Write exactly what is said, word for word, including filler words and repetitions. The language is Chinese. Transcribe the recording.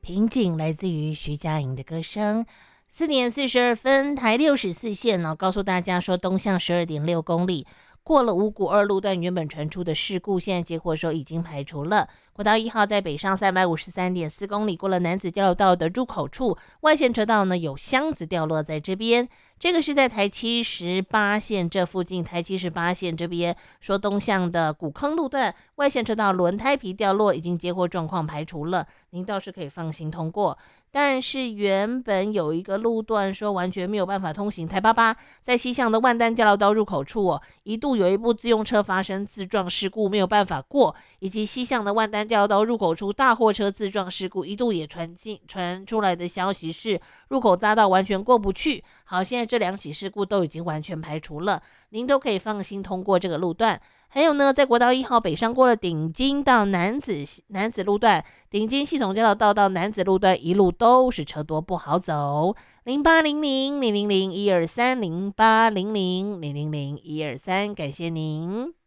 瓶颈来自于徐佳莹的歌声。四点四十二分，台六十四线呢、哦，告诉大家说东向十二点六公里，过了五股二路段原本传出的事故，现在结果说已经排除了。国道一号在北上三百五十三点四公里，过了南子交流道的入口处，外线车道呢有箱子掉落在这边。这个是在台七十八线这附近，台七十八线这边说东向的古坑路段外线车道轮胎皮掉落，已经接获状况排除了，您倒是可以放心通过。但是原本有一个路段说完全没有办法通行，台八八在西向的万丹交流道入口处哦，一度有一部自用车发生自撞事故没有办法过，以及西向的万丹交流道入口处大货车自撞事故，一度也传进传出来的消息是入口匝道完全过不去。好，现在这两起事故都已经完全排除了，您都可以放心通过这个路段。还有呢，在国道一号北上过了顶金到南子南子路段，顶金系统交流道到南子路段一路都是车多不好走。零八零零零零零一二三零八零零零零零一二三，感谢您。